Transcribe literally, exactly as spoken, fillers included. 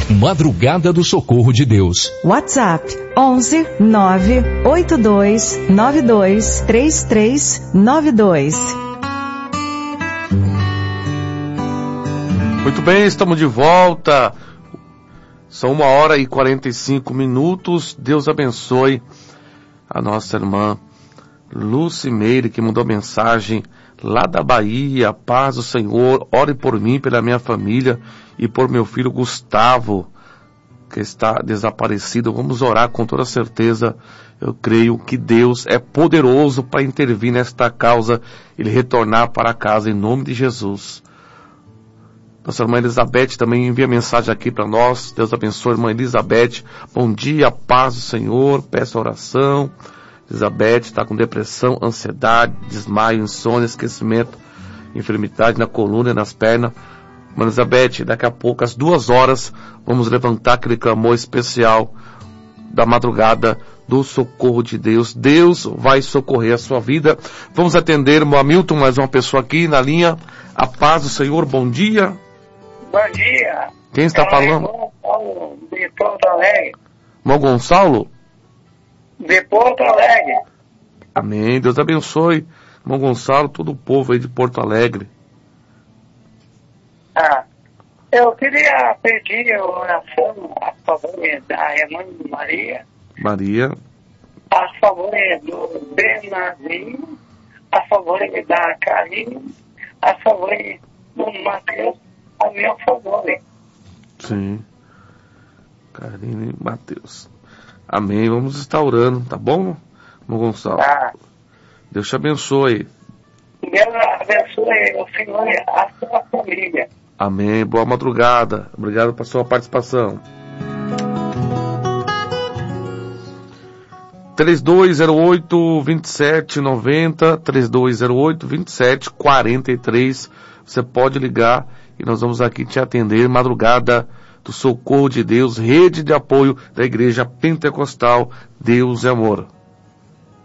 Madrugada do Socorro de Deus. WhatsApp onze nove oito dois nove dois três três nove dois. Muito bem, estamos de volta. São uma hora e quarenta e cinco minutos. Deus abençoe a nossa irmã Lucimeire, que mandou mensagem lá da Bahia. Paz do Senhor, ore por mim, pela minha família e por meu filho Gustavo, que está desaparecido. Vamos orar com toda certeza. Eu creio que Deus é poderoso para intervir nesta causa e ele retornar para casa em nome de Jesus. Nossa irmã Elizabeth também envia mensagem aqui para nós. Deus abençoe, irmã Elizabeth. Bom dia, paz do Senhor, peço oração. Elizabeth está com depressão, ansiedade, desmaio, insônia, esquecimento, enfermidade na coluna e nas pernas. Irmã Elizabeth, daqui a pouco, às duas horas, vamos levantar aquele clamor especial da madrugada do socorro de Deus. Deus vai socorrer a sua vida. Vamos atender, irmão Hamilton, mais uma pessoa aqui na linha. A paz do Senhor, bom dia. Bom dia. Quem está é falando? Irmão Paulo, de Porto Alegre. Irmão Gonçalo? De Porto Alegre. Amém. Deus abençoe. Irmão Gonçalo, todo o povo aí de Porto Alegre. Ah, eu queria pedir a oração a favor da irmã Maria, Maria. a favor do Bernardinho, a favor da Karine, a favor do Matheus, a meu favor. Sim. Karine e Matheus. Amém. Vamos estar orando, tá bom, irmão Gonçalo? Ah, Deus te abençoe. Deus abençoe o Senhor e a sua família. Amém. Boa madrugada. Obrigado pela sua participação. três dois zero oito, dois sete nove zero, três dois zero oito, dois sete quatro três. Você pode ligar e nós vamos aqui te atender. Madrugada do Socorro de Deus, rede de apoio da Igreja Pentecostal Deus é Amor.